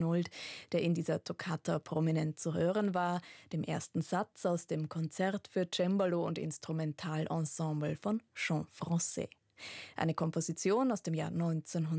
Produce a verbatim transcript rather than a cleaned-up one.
Arnold, der in dieser Toccata prominent zu hören war, dem ersten Satz aus dem Konzert für Cembalo und Instrumentalensemble von Chant Français. Eine Komposition aus dem Jahr neunzehnhundertneunundachtzig